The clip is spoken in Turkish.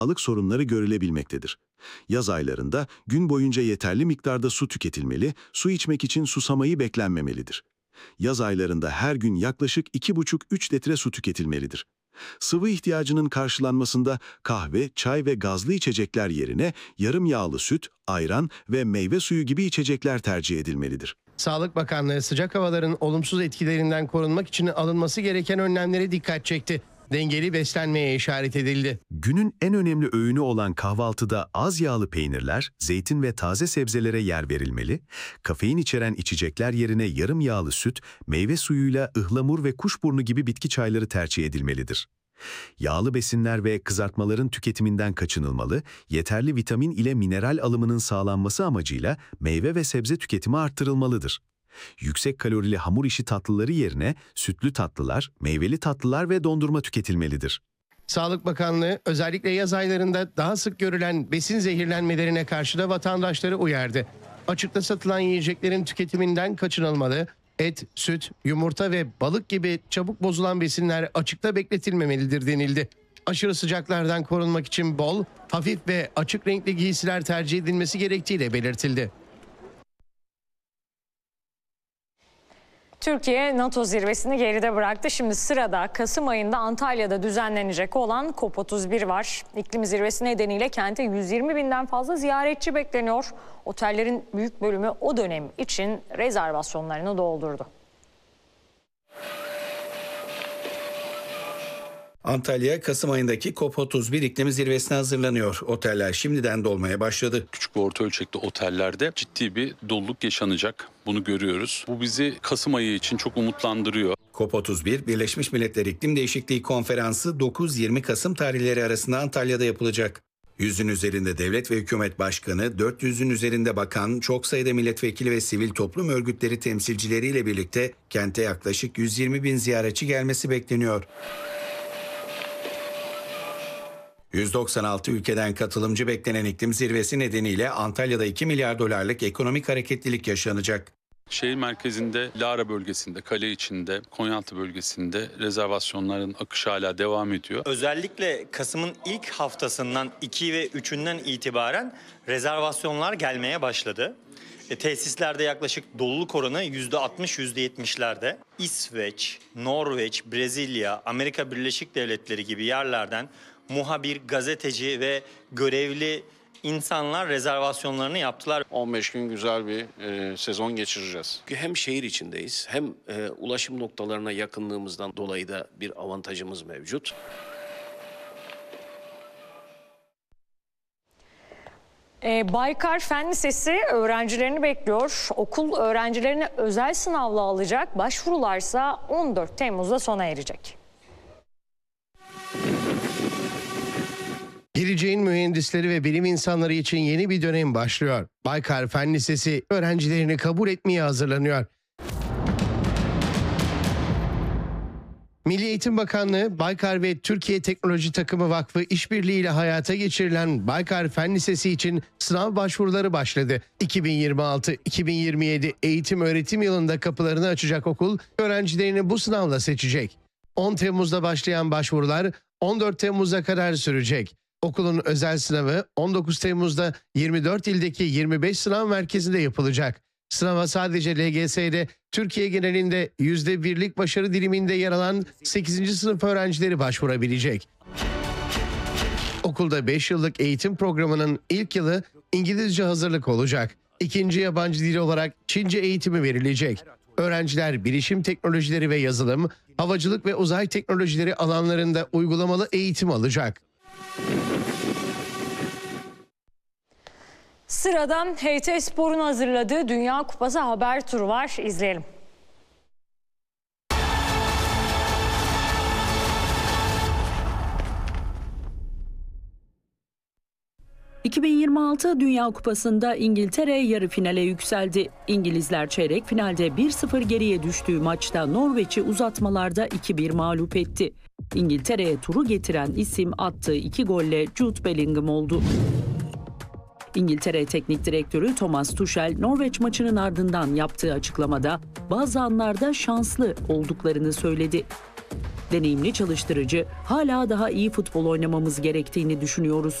sağlık sorunları görülebilmektedir. Yaz aylarında gün boyunca yeterli miktarda su tüketilmeli, su içmek için susamayı beklenmemelidir. Yaz aylarında her gün yaklaşık 2,5-3 litre su tüketilmelidir. Sıvı ihtiyacının karşılanmasında kahve, çay ve gazlı içecekler yerine yarım yağlı süt, ayran ve meyve suyu gibi içecekler tercih edilmelidir. Sağlık Bakanlığı sıcak havaların olumsuz etkilerinden korunmak için alınması gereken önlemlere dikkat çekti. Dengeli beslenmeye işaret edildi. Günün en önemli öğünü olan kahvaltıda az yağlı peynirler, zeytin ve taze sebzelere yer verilmeli, kafein içeren içecekler yerine yarım yağlı süt, meyve suyuyla ıhlamur ve kuşburnu gibi bitki çayları tercih edilmelidir. Yağlı besinler ve kızartmaların tüketiminden kaçınılmalı, yeterli vitamin ile mineral alımının sağlanması amacıyla meyve ve sebze tüketimi arttırılmalıdır. Yüksek kalorili hamur işi tatlıları yerine sütlü tatlılar, meyveli tatlılar ve dondurma tüketilmelidir. Sağlık Bakanlığı özellikle yaz aylarında daha sık görülen besin zehirlenmelerine karşı da vatandaşları uyardı. Açıkta satılan yiyeceklerin tüketiminden kaçınılmalı, et, süt, yumurta ve balık gibi çabuk bozulan besinler açıkta bekletilmemelidir denildi. Aşırı sıcaklardan korunmak için bol, hafif ve açık renkli giysiler tercih edilmesi gerektiği de belirtildi. Türkiye NATO zirvesini geride bıraktı. Şimdi sırada Kasım ayında Antalya'da düzenlenecek olan COP31 var. İklim zirvesi nedeniyle kente 120 binden fazla ziyaretçi bekleniyor. Otellerin büyük bölümü o dönem için rezervasyonlarını doldurdu. Antalya, Kasım ayındaki COP31 iklim zirvesine hazırlanıyor. Oteller şimdiden dolmaya başladı. Küçük ve orta ölçekli otellerde ciddi bir doluluk yaşanacak. Bunu görüyoruz. Bu bizi Kasım ayı için çok umutlandırıyor. COP31, Birleşmiş Milletler İklim Değişikliği Konferansı 9-20 Kasım tarihleri arasında Antalya'da yapılacak. 100'ün üzerinde devlet ve hükümet başkanı, 400'ün üzerinde bakan, çok sayıda milletvekili ve sivil toplum örgütleri temsilcileriyle birlikte kente yaklaşık 120 bin ziyaretçi gelmesi bekleniyor. 196 ülkeden katılımcı beklenen iklim zirvesi nedeniyle Antalya'da 2 milyar dolarlık ekonomik hareketlilik yaşanacak. Şehir merkezinde, Lara bölgesinde, kale içinde, Konyaaltı bölgesinde rezervasyonların akışı hala devam ediyor. Özellikle Kasım'ın ilk haftasından 2 ve 3'ünden itibaren rezervasyonlar gelmeye başladı. Tesislerde yaklaşık doluluk oranı %60-%70'lerde. İsveç, Norveç, Brezilya, Amerika Birleşik Devletleri gibi yerlerden muhabir, gazeteci ve görevli insanlar rezervasyonlarını yaptılar. 15 gün güzel bir sezon geçireceğiz. Hem şehir içindeyiz hem ulaşım noktalarına yakınlığımızdan dolayı da bir avantajımız mevcut. Baykar Fen Lisesi öğrencilerini bekliyor. Okul öğrencilerini özel sınavla alacak. Başvurularsa 14 Temmuz'da sona erecek. Geleceğin mühendisleri ve bilim insanları için yeni bir dönem başlıyor. Baykar Fen Lisesi öğrencilerini kabul etmeye hazırlanıyor. Milli Eğitim Bakanlığı, Baykar ve Türkiye Teknoloji Takımı Vakfı işbirliğiyle hayata geçirilen Baykar Fen Lisesi için sınav başvuruları başladı. 2026-2027 eğitim öğretim yılında kapılarını açacak okul öğrencilerini bu sınavla seçecek. 10 Temmuz'da başlayan başvurular 14 Temmuz'a kadar sürecek. Okulun özel sınavı 19 Temmuz'da 24 ildeki 25 sınav merkezinde yapılacak. Sınava sadece LGS'de Türkiye genelinde %1'lik başarı diliminde yer alan 8. sınıf öğrencileri başvurabilecek. Okulda 5 yıllık eğitim programının ilk yılı İngilizce hazırlık olacak. İkinci yabancı dil olarak Çince eğitimi verilecek. Öğrenciler bilişim teknolojileri ve yazılım, havacılık ve uzay teknolojileri alanlarında uygulamalı eğitim alacak. Sırada HT Spor'un hazırladığı Dünya Kupası haber turu var. İzleyelim. ...2026 Dünya Kupası'nda İngiltere yarı finale yükseldi. İngilizler çeyrek finalde 1-0 geriye düştüğü maçta Norveç'i uzatmalarda 2-1 mağlup etti. İngiltere'ye turu getiren isim attığı 2 golle Jude Bellingham oldu. İngiltere Teknik Direktörü Thomas Tuchel, Norveç maçının ardından yaptığı açıklamada bazı anlarda şanslı olduklarını söyledi. Deneyimli çalıştırıcı, hala daha iyi futbol oynamamız gerektiğini düşünüyoruz.